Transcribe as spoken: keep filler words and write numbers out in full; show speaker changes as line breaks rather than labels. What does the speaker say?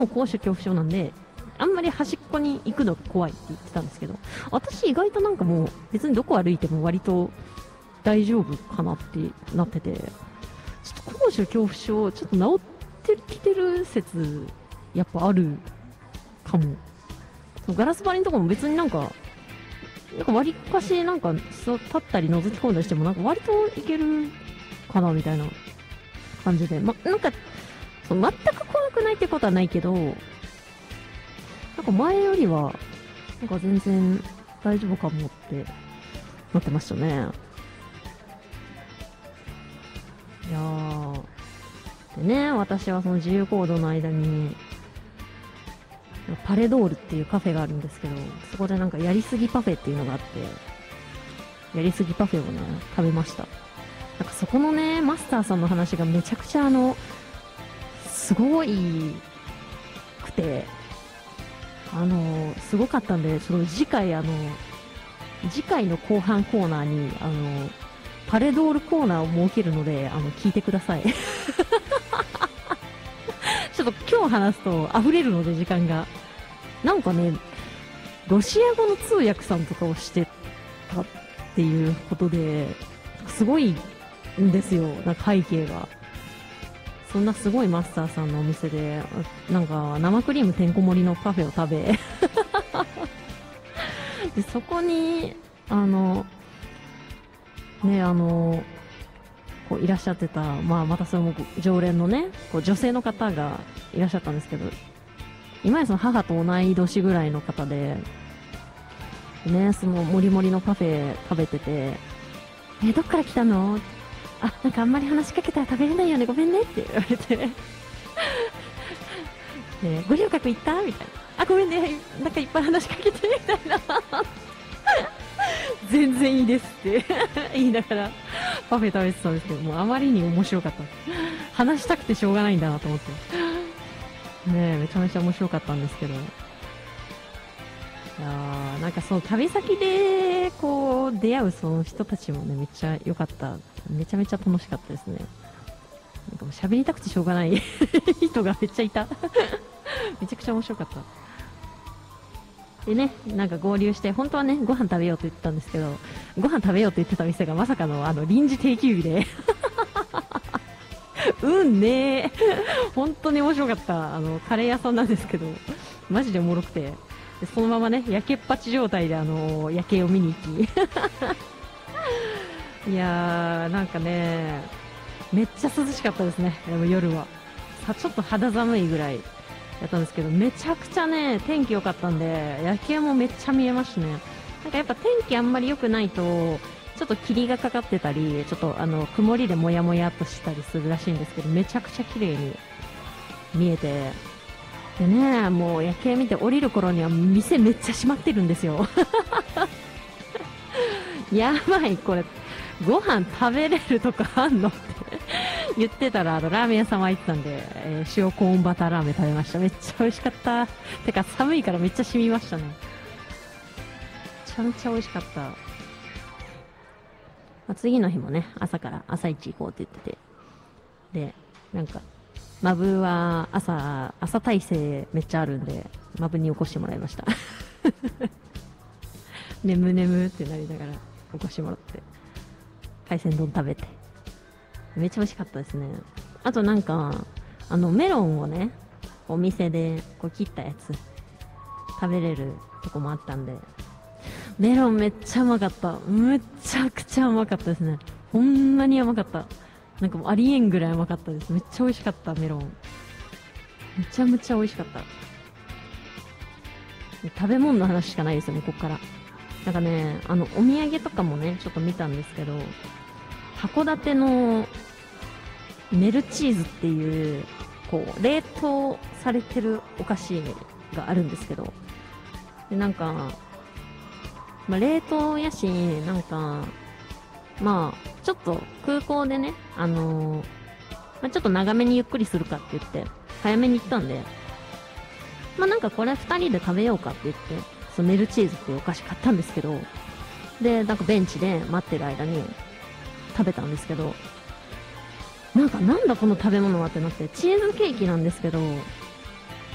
高所恐怖症なんで、あんまり端っこに行くのが怖いって言ってたんですけど、私意外となんかもう別にどこ歩いても割と大丈夫かなってなってて、ちょっと高所恐怖症、ちょっと治ってきてる説、やっぱあるかも。ガラス張りのとこも別になんか、なんか割かしなんかそう立ったり覗き込んだりしてもなんか割といけるかなみたいな感じで、ま、なんか、そう全く怖くないってことはないけど、なんか前よりは、なんか全然大丈夫かもってなってましたね。いやー。でね、私はその自由行動の間に、パレドールっていうカフェがあるんですけど、そこでなんかやりすぎパフェっていうのがあって、やりすぎパフェをね、食べました。なんかそこのね、マスターさんの話がめちゃくちゃあの、すごいくて、あの、すごかったんで、その次回あの、次回の後半コーナーに、あの、パレドールコーナーを設けるので、あの、聞いてください。ちょっと今日話すと溢れるので、時間が。なんかね、ロシア語の通訳さんとかをしてたっていうことで、すごいんですよ、なんか背景が。そんなすごいマスターさんのお店で、なんか生クリームてんこ盛りのパフェを食べ、で、そこに、あの、ね、あの、こういらっしゃってた、まあ、またそれも常連のね、こう女性の方がいらっしゃったんですけど、今やその母と同い年ぐらいの方で、ね、そのもりもりのパフェ食べてて、え、どっから来たの？あ、なんかあんまり話しかけたら食べれないよね、ごめんねって言われて、ね、ご留学行ったみたいな。あ、ごめんね、なんかいっぱい話しかけて、みたいな。全然いいですって言いながらパフェ食べてたんですけど、もうあまりに面白かった。話したくてしょうがないんだなと思って。ねえ、めちゃめちゃ面白かったんですけど。いやー、なんかその旅先で、こう、出会うその人たちもね、めっちゃ良かった。めちゃめちゃ楽しかったですね。なんかもう喋りたくてしょうがない人がめっちゃいた。めちゃくちゃ面白かった。でね、なんか合流して、本当はね、ご飯食べようと言ってたんですけど、ご飯食べようと言ってた店がまさかの、あの、臨時定休日で。うんねー。本当に面白かった。あの、カレー屋さんなんですけど、マジでおもろくて。でそのままね、焼けっぱち状態で、あのー、夜景を見に行き。いやー、なんかね、めっちゃ涼しかったですね、でも夜は。さ、ちょっと肌寒いぐらいやったんですけど、めちゃくちゃね、天気良かったんで、夜景もめっちゃ見えましたね。なんかやっぱ天気あんまり良くないと、ちょっと霧がかかってたり、ちょっとあの、曇りでもやもやっとしたりするらしいんですけど、めちゃくちゃ綺麗に見えて、でね、もう夜景見て降りる頃には店めっちゃ閉まってるんですよ。やばい、これ、ご飯食べれるとこあんのって言ってたら、あの、ラーメン屋さんは行ってたんで、えー、塩コーンバターラーメン食べました。めっちゃ美味しかった。てか、寒いからめっちゃ染みましたね。めちゃめちゃ美味しかった。まあ、次の日もね、朝から朝一行こうって言ってて。で、なんか、マブは朝、朝体制めっちゃあるんで、マブに起こしてもらいました。眠眠ってなりながら起こしてもらって、海鮮丼食べて。めっちゃ美味しかったですね。あとなんか、あの、メロンをね、お店でこう切ったやつ、食べれるとこもあったんで、メロンめっちゃうまかった。むっちゃくちゃうまかったですね。ほんまに甘かった。なんかもうありえんぐらい甘かったです。めっちゃ美味しかった、メロン。めちゃめちゃ美味しかった。食べ物の話しかないですよね、こっから。なんかね、あの、お土産とかもね、ちょっと見たんですけど、函館のメルチーズっていう、こう、冷凍されてるお菓子があるんですけど、で、なんか、まあ、冷凍やし、なんか、まあ、ちょっと空港でね、あのー、まあ、ちょっと長めにゆっくりするかって言って、早めに行ったんで、まあなんかこれ二人で食べようかって言って、そのメルチーズっていうお菓子買ったんですけど、で、なんかベンチで待ってる間に食べたんですけど、なんかなんだこの食べ物はってなって、チーズケーキなんですけど、